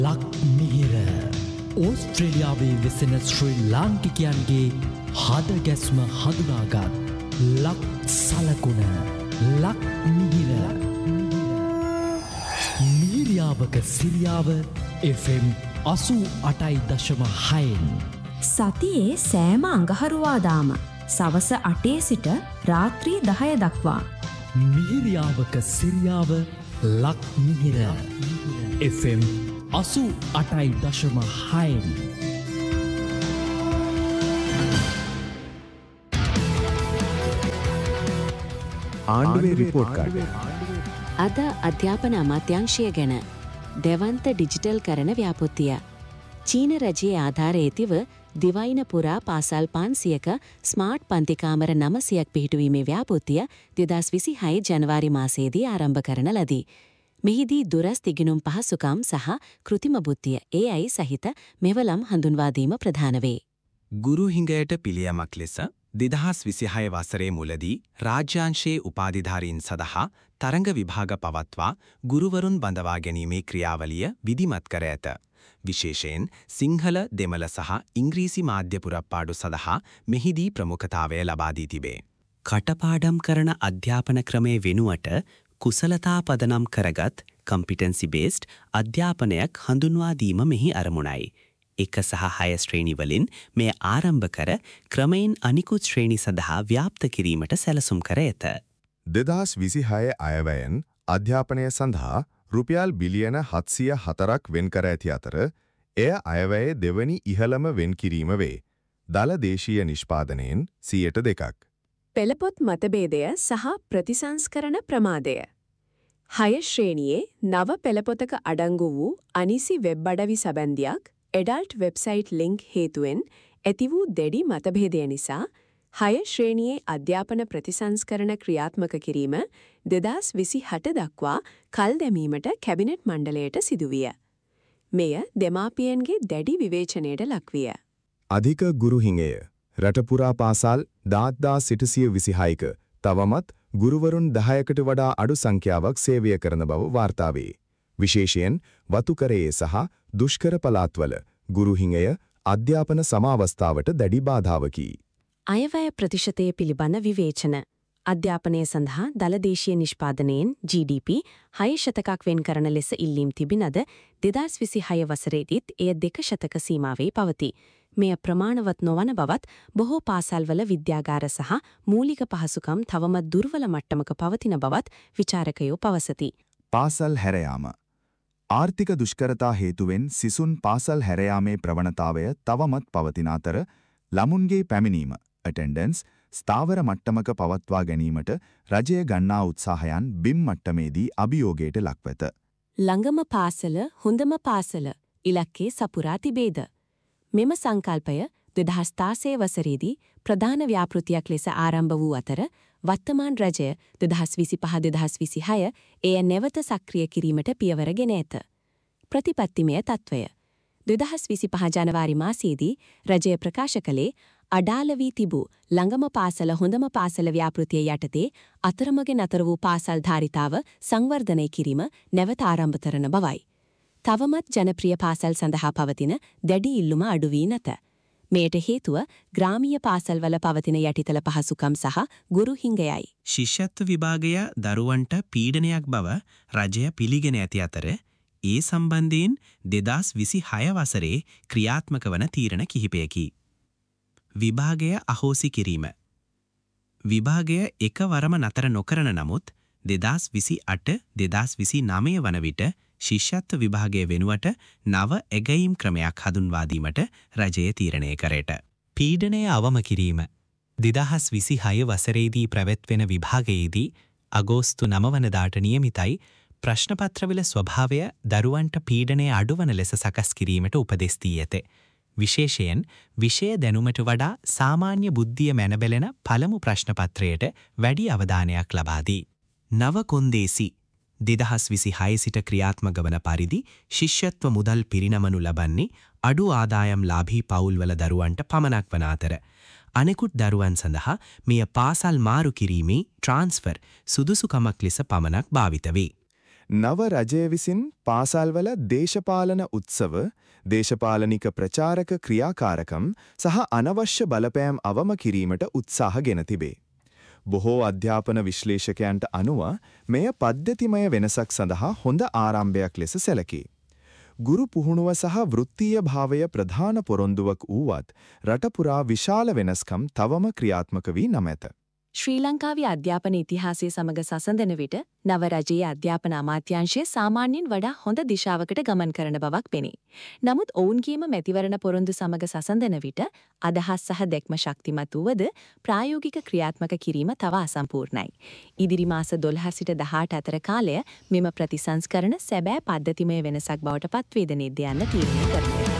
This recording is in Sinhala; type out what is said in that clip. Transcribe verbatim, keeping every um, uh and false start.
ලක් මිහිර ඕස්ට්‍රේලියාවේ වෙසෙන ශ්‍රී ලාංකිකයන්ගේ හදගැස්ම හඳුනාගත් ලක් සලකුණ ලක් මිහිර මිහිරියාවක සිරියාව එෆ් එම් අසූ අටයි දශම හයෙන් සතියේ සෑම අඟහරුවාදාම සවස අටේ සිට රාත්‍රී දහය දක්වා මිහිරියාවක සිරියාව ලක් මිහිර එෆ් එම් අසූ අටයි දශම හයෙන් ආණ්ඩුවේ රිපෝට් කාඩ් අද අධ්‍යාපන අමාත්‍යංශය ගැන දෙවන්ත ඩිජිටල් කරන ව්‍යාපෘතිය. චීන රජයේ ආධාරයේතිව දිවයින පුරා පාසල් පන්සියක ස්මාර්ට් පන්තිකාමර නමසියක් පිහිටුවීමේ ව්‍යාපෘතිය දෙදස් විසිහය ජනවාරි මාසයේදී ආරම්භ කරන ලදී. මෙහිදී දුරස් තිගිනුම් පහසුකම් සහ කෘතිම බුද්ධිය ඒ අයි සහිත මෙවලම් හඳුන්වාදීම ප්‍රධාන වේ. ගුරු හිඟයට පිළියමක් ලෙස දෙදහස් විසිහය වසරේ මුලදී රාජ්‍යාංශයේ උපාධිධාරීන් සඳහා තරඟ විභාග පවත්වා ගුරුවරුන් බඳවා ගැනීමේ ක්‍රියාවලිය විධිමත් කර ඇත. විශේෂයෙන් සිංහල දෙමළ සහ ඉංග්‍රීසි මාධ්‍ය පුරප්පාඩු සඳහා මෙහිදී ප්‍රමුඛතාවය ලබා දී තිබේ. කටපාඩම් කරන අධ්‍යාපන ක්‍රමේ වෙනුවට කුසලතා පදනම් කරගත් කම්පිටන්සි බේස්ඩ් අධ්‍යාපනයක් හඳුන්වා දීම මෙහි අරමුණයි. එක සහ හය ශ්‍රේණි වලින් මෙය ආරම්භ කර ක්‍රමයෙන් අනිකුත් ශ්‍රේණි සඳහා ව්‍යාප්ත කිරීමට සැලසුම් කර ඇත. දෙදහස් විසිහය අයවැයෙන් අධ්‍යාපනය සඳහා රුපියල් බිලියන හත්සිය හතරක් වෙන් කර ඇති අතර එය අයවැයේ දෙවනි ඉහළම වෙන් කිරීම වේ. දළ දේශීය නිෂ්පාදනයෙන් සියයට දෙකක්. පෙළපොත් මතභේදය සහ ප්‍රතිසංස්කරණ ප්‍රමාදය. හය ශ්‍රේණියේ නව පෙළපොතක අඩංගු වූ අනිසි වෙබ් අඩවි සබැන්දියක් එඩල්ට් වෙබ්සයිට් ලින්ක් හේතුවෙන් ඇති වූ දෙඩි මතභේදය නිසා හය ශ්‍රේණියේ අධ්‍යාපන ප්‍රතිසංස්කරණ ක්‍රියාත්මක කිරීම දෙදස් විසිහට දක්වා කල් දැමීමට කැබිනට් මණ්ඩලයට සිදුවිය. මෙය දෙමාපියන්ගේ දැඩි විවේචනයට ලක්විය. අධික ගුරු හිඟය රටපුරා පාසල් දාත්දා සිටසිය විසිහයක තවමත් ගුරුවරුන් දහයකට වඩා අඩු සංඛ්‍යාවක් සේවය කරන බව වාර්තා වේ. විශේෂයෙන් වතුකරයේ සහ දුෂ්කර පළාත්වල ගුරු හිඟය අධ්‍යාපන සමාවස්ථාවට දැඩි බාධාවකි. අයවැය ප්‍රතිශතය පිළිබඳ විවේචන. අධ්‍යාපනය සඳහා දළදේශීය නිෂ්පාදනයෙන් ජී ඩී පී හය ශතකයක් වෙන් කරන ලෙස ඉල්ලීම් තිබිනද දෙදස් විසිහය වසරේදීත් එය දෙක ශතක සීමාවේ පවතී. මෙය ප්‍රමාණවත් නොවන බවත් බොහෝ පාසල්වල විද්‍යාගාර සහ මූලික පහසුකම් තවමත් දුර්වල මට්ටමක පවතින බවත් විචාරකයෝ පවසති. පාසල් හැරයාම ආර්ථික දුෂ්කරතා හේතුවෙන් සිසුන් පාසල් හැරයාමේ ප්‍රවණතාවය තවමත් පවතින අතර ළමුන්ගේ පැමිණීම attendance ස්ථාවර මට්ටමක පවත්වා ගැනීමට රජය ගන්නා උත්සාහයන් බිම් මට්ටමේදී අභියෝගයට ලක්වෙත. ළඟම පාසල හොඳම පාසල ඉලක්කේ සපුරා තිබේද? මෙම සංකල්පය දෙදහස් තාසය වසරේදී ප්‍රධාන ව්‍යාපෘතියක් ලෙස ආරම්භ වූ අතර වර්තමාන රජය දෙදහස් විසිපහ දෙදහස් විසිහය එය නැවත සක්‍රිය කිරීමට පියවර ගෙන ඇත. ප්‍රතිපත්තිමය තත්ත්වය දෙදහස් විසිපහ ජනවාරි මාසයේදී රජය ප්‍රකාශ කළේ අඩාල වී තිබූ ළඟම පාසල හොඳම පාසල ව්‍යාපෘතිය යටතේ අතරමඟ නතර වූ පාසල් ධාරිතාව සංවර්ධනය කිරීම නැවත ආරම්භ කරන බවයි. තවමත් ජනප්‍රිය පාසල් සඳහා පවතින දැඩි ඉල්ලුම අඩු වී නැත. මෙයට හේතුව ග්‍රාමීය පාසල්වල පවතින යටිතල පහසුකම් සහ ගුරු හිඟයයි. ශිෂ්‍යත්ව විභාගය දරුවන්ට පීඩනයක් බව රජය පිළිගෙන ඇති අතර ඒ සම්බන්ධයෙන් දෙදස් විසිහය වසරේ ක්‍රියාත්මක වන තීරණ කිහිපයකි. විභාගය අහෝසි කිරීම. විභාගය එකවරම නතර නොකරන නමුත් දෙදස් විසිඅට දෙදස් විසිනවය වන විට ශිෂ්‍යත්ව විභාගය වෙනුවට නව ඇගයීම් ක්‍රමයක් හඳුන්වා දීමට රජය තීරණය කරේට. පීඩනය අවම කිරීම. දෙදහස් විසිහය වසරේදී පැවැත්වෙන විභාගයේදී අගෝස්තු නව වනදාට නියමිතයි ප්‍රශ්නපත්‍රවල ස්වභාවය දරුවන්ට පීඩනය අඩුවන ලෙස සකස් කිරීමට උපදෙස් දී ඇත. විශේෂයෙන් විෂය දැනුමට වඩා සාමාන්‍ය බුද්ධිය මැනබෙලෙන පළමු ප්‍රශ්නපත්‍රයට වැඩි අවධානයක් ලබා දී. නව කොන්දේසි දෙදහස් විසිහය සිට ක්‍රියාත්මක වන පරිදි ශිෂ්‍යත්ව මුදල් පිරිනමනු ලබන්නේ අඩු ආදායම් ලාභී පවුල්වල දරුවන්ට පමණක් වන අතර අනෙකුත් දරුවන් සඳහා මෙය පාසල් මාරු කිරීමේ ට්‍රාන්ස්ෆර් සුදුසුකමක් ලෙස පමණක් භාවිත වේ. නව රජය විසින් පාසල්වල දේශපාලන උත්සව, දේශපාලනික ප්‍රචාරක ක්‍රියාකාරකම් සහ අනවශ්‍ය බලපෑම් අවම කිරීමට උත්සාහ ගෙන තිබේ. බොහෝ අධ්‍යාපන විශ්ලේෂකයන්ට අනුව මෙය පද්ධතිමය වෙනසක් සඳහා හොඳ ආරම්භයක් ලෙස සැලකේ. ගුරු පුහුණුව සහ වෘත්තීය භාවය ප්‍රධාන පොරොන්දුවක් වූවත් රට පුරා විශාල වෙනස්කම් තවම ක්‍රියාත්මක වී නොමැත. ශ්‍රී ලංකාවේ අධ්‍යාපන ඉතිහාසය සමග සසඳන විට නව රජයේ අධ්‍යාපන අමාත්‍යාංශය සාමාන්‍යයෙන් වඩා හොඳ දිශාවකට ගමන් කරන බවක් පෙනේ. නමුත් ඔවුන්ගේම මැතිවරණ පොරොන්දු සමග සසඳන විට අදහස් සහ දැක්ම ශක්තිමත් වුවද ප්‍රායෝගික ක්‍රියාත්මක කිරීම තව අසම්පූර්ණයි. ඉදිරි මාස දොළහ සිට දහඅට අතර කාලය මෙම ප්‍රතිසංස්කරණ සැබෑ පද්ධතිමය වෙනසක් බවට පත්වේද නේද යන්න තීරණය කරනවා.